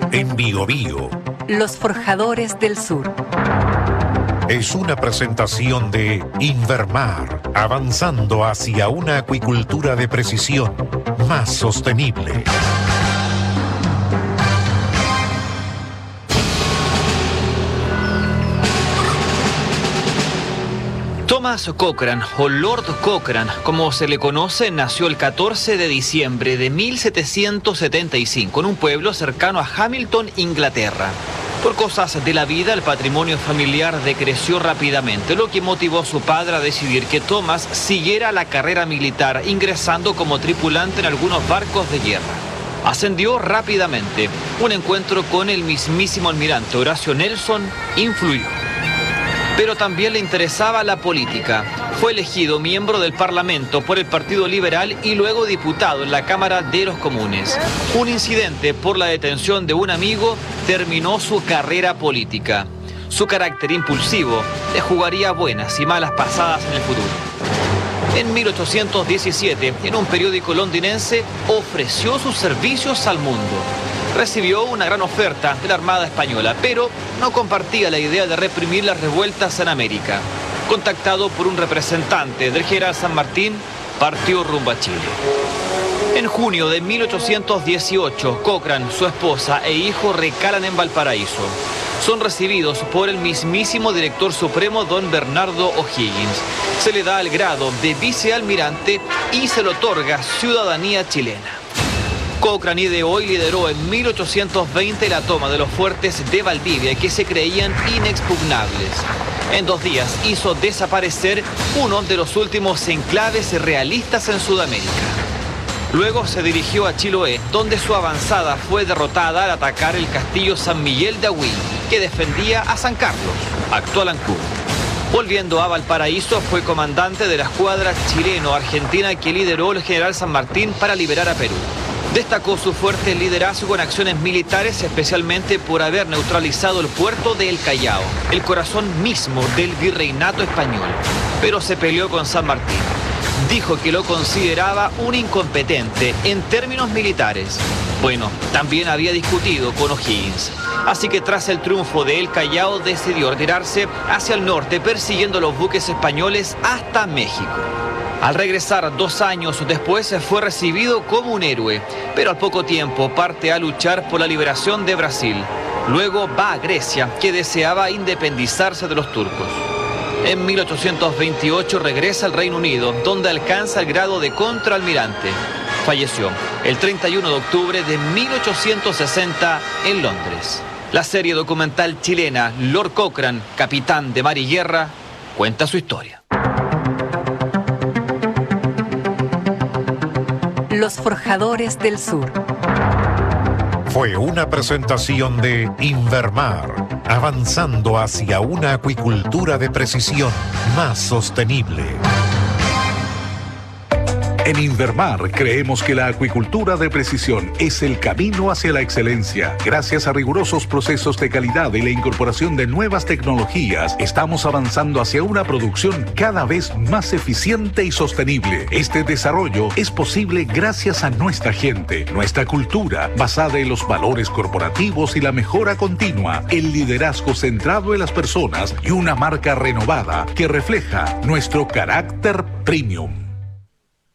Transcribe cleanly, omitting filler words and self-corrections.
En Biobío. Los Forjadores del Sur. Es una presentación de Invermar, avanzando hacia una acuicultura de precisión más sostenible. Thomas Cochrane, o Lord Cochrane, como se le conoce, nació el 14 de diciembre de 1775 en un pueblo cercano a Hamilton, Inglaterra. Por cosas de la vida, el patrimonio familiar decreció rápidamente, lo que motivó a su padre a decidir que Thomas siguiera la carrera militar, ingresando como tripulante en algunos barcos de guerra. Ascendió rápidamente. Un encuentro con el mismísimo almirante Horacio Nelson influyó. Pero también le interesaba la política. Fue elegido miembro del Parlamento por el Partido Liberal y luego diputado en la Cámara de los Comunes. Un incidente por la detención de un amigo terminó su carrera política. Su carácter impulsivo le jugaría buenas y malas pasadas en el futuro. En 1817, en un periódico londinense, ofreció sus servicios al mundo. Recibió una gran oferta de la Armada Española, pero no compartía la idea de reprimir las revueltas en América. Contactado por un representante del general San Martín, partió rumbo a Chile. En junio de 1818, Cochrane, su esposa e hijo recalan en Valparaíso. Son recibidos por el mismísimo director supremo, don Bernardo O'Higgins. Se le da el grado de vicealmirante y se le otorga ciudadanía chilena. Cochrane ideó y lideró en 1820 la toma de los fuertes de Valdivia, que se creían inexpugnables. En 2 días hizo desaparecer uno de los últimos enclaves realistas en Sudamérica. Luego se dirigió a Chiloé, donde su avanzada fue derrotada al atacar el castillo San Miguel de Ahuín, que defendía a San Carlos, actual Ancud. Volviendo a Valparaíso, fue comandante de la escuadra chileno-argentina que lideró el general San Martín para liberar a Perú. Destacó su fuerte liderazgo en acciones militares, especialmente por haber neutralizado el puerto de El Callao, el corazón mismo del virreinato español. Pero se peleó con San Martín. Dijo que lo consideraba un incompetente en términos militares. Bueno, también había discutido con O'Higgins. Así que tras el triunfo de El Callao decidió retirarse hacia el norte, persiguiendo los buques españoles hasta México. Al regresar 2 años después fue recibido como un héroe, pero al poco tiempo parte a luchar por la liberación de Brasil. Luego va a Grecia, que deseaba independizarse de los turcos. En 1828 regresa al Reino Unido, donde alcanza el grado de contraalmirante. Falleció el 31 de octubre de 1860 en Londres. La serie documental chilena Lord Cochrane, capitán de mar y guerra, cuenta su historia. Los Forjadores del Sur. Fue una presentación de Invermar, avanzando hacia una acuicultura de precisión más sostenible. En Invermar creemos que la acuicultura de precisión es el camino hacia la excelencia. Gracias a rigurosos procesos de calidad y la incorporación de nuevas tecnologías, estamos avanzando hacia una producción cada vez más eficiente y sostenible. Este desarrollo es posible gracias a nuestra gente, nuestra cultura, basada en los valores corporativos y la mejora continua, el liderazgo centrado en las personas y una marca renovada que refleja nuestro carácter premium.